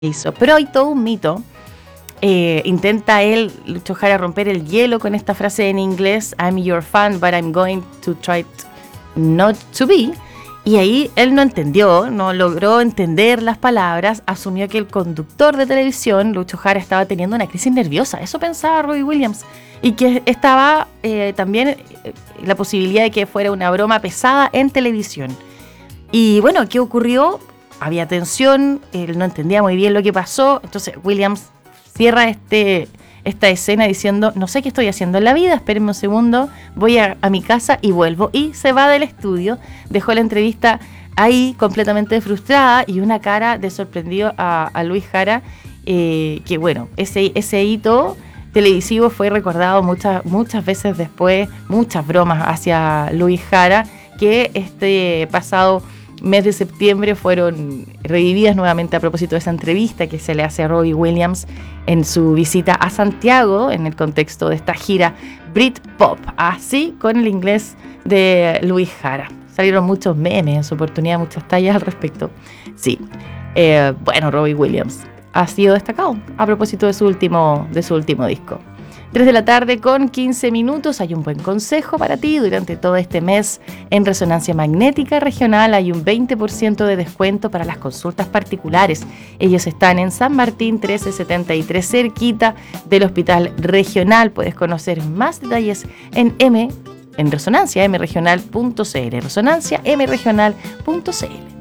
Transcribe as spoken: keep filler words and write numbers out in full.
hizo. Pero hay todo un mito. Eh, intenta él, Lucho Jara, romper el hielo con esta frase en inglés: I'm your fan, but I'm going to try to not to be. Y ahí él no entendió, no logró entender las palabras, asumió que el conductor de televisión, Lucho Jara, estaba teniendo una crisis nerviosa. Eso pensaba Robbie Williams. Y que estaba eh, también eh, la posibilidad de que fuera una broma pesada en televisión. Y bueno, ¿qué ocurrió? Había tensión, él no entendía muy bien lo que pasó. Entonces Williams cierra este, esta escena diciendo: no sé qué estoy haciendo en la vida, espérenme un segundo, voy a, a mi casa y vuelvo. Y se va del estudio, dejó la entrevista ahí completamente frustrada y una cara de sorprendido a, a Luis Jara, eh, que bueno, ese, ese hito televisivo fue recordado muchas, muchas veces después, muchas bromas hacia Luis Jara, que este pasado mes de septiembre fueron revividas nuevamente a propósito de esa entrevista que se le hace a Robbie Williams en su visita a Santiago en el contexto de esta gira Britpop, así con el inglés de Luis Jara. Salieron muchos memes en su oportunidad, muchas tallas al respecto. Sí, eh, bueno, Robbie Williams ha sido destacado a propósito de su último, de su último disco. tres de la tarde con quince minutos. Hay un buen consejo para ti durante todo este mes. En Resonancia Magnética Regional hay un veinte por ciento de descuento para las consultas particulares. Ellos están en San Martín trece setenta y tres, cerquita del Hospital Regional. Puedes conocer más detalles en M, en Resonancia, m regional punto c l. Resonancia, m regional punto c l.